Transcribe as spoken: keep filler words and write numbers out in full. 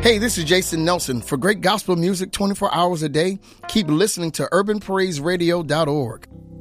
Hey, this is Jason Nelson. For great gospel music twenty-four hours a day, keep listening to urban praise radio dot org.